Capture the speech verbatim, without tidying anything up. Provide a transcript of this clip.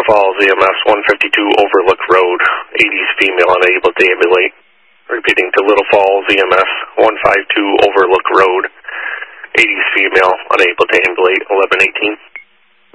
Falls E M S, one fifty-two Overlook Road, eighties female, unable to ambulate. Repeating to Little Falls E M S, one fifty-two Overlook Road, eighties female, unable to ambulate, eleven eighteen.